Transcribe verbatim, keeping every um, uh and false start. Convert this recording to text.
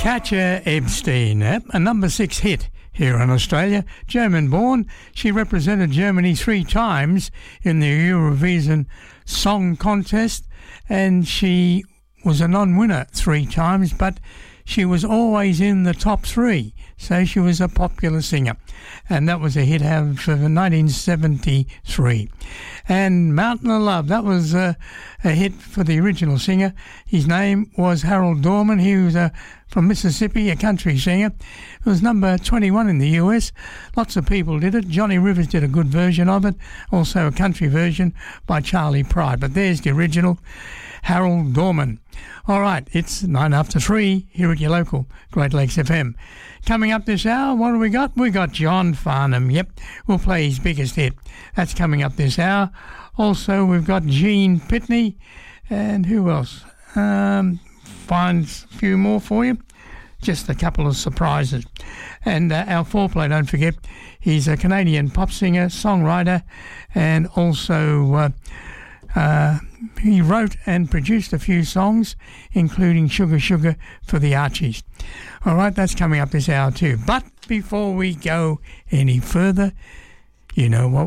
Katja Ebstein, a number six hit here in Australia. German-born, she represented Germany three times in the Eurovision Song Contest, and she was a non-winner three times, but she was always in the top three, so she was a popular singer. And that was a hit of nineteen seventy-three. And Mountain of Love, that was a, a hit for the original singer. His name was Harold Dorman. He was a, from Mississippi, a country singer. It was number twenty-one in the U S. Lots of people did it. Johnny Rivers did a good version of it, also a country version by Charlie Pride. But there's the original, Harold Dorman. All right, it's nine after three here at your local Great Lakes F M. Coming up this hour, what do we got? We got John Farnham. Yep, we'll play his biggest hit. That's coming up this hour. Also, we've got Gene Pitney. And who else? Um, find a few more for you. Just a couple of surprises. And uh, our foreplay, don't forget, he's a Canadian pop singer, songwriter, and also uh, uh, he wrote and produced a few songs, including Sugar Sugar for the Archies. All right, that's coming up this hour too. But before we go any further, you know what